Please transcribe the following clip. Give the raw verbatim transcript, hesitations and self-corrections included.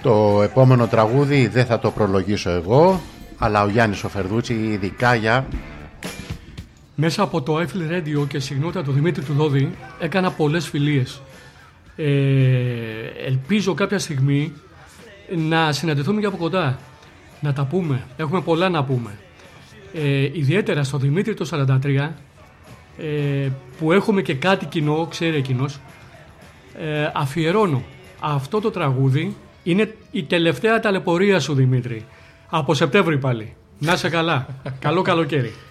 Το επόμενο τραγούδι δεν θα το προλογίσω εγώ, αλλά ο Γιάννης ο Φερδούτσι, ειδικά για... Μέσα από το Eiffel Radio και συγνώτα του Δημήτρη του Δόδη έκανα πολλές φιλίες. Ε, ελπίζω κάποια στιγμή να συναντηθούμε και από κοντά, να τα πούμε. Έχουμε πολλά να πούμε. Ε, ιδιαίτερα στο Δημήτρη το σαράντα τρία, ε, που έχουμε και κάτι κοινό, ξέρει εκείνος, ε, αφιερώνω αυτό το τραγούδι. Είναι η τελευταία ταλαιπωρία σου, Δημήτρη. Από Σεπτέμβρη πάλι. Να είσαι καλά. Καλό καλοκαίρι.